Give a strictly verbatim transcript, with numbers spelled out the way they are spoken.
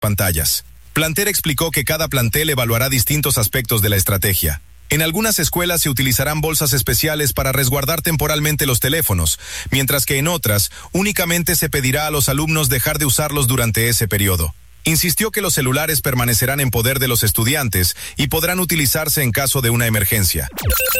pantallas. Planter explicó que cada plantel evaluará distintos aspectos de la estrategia. En algunas escuelas se utilizarán bolsas especiales para resguardar temporalmente los teléfonos, mientras que en otras únicamente se pedirá a los alumnos dejar de usarlos durante ese periodo. Insistió que los celulares permanecerán en poder de los estudiantes y podrán utilizarse en caso de una emergencia.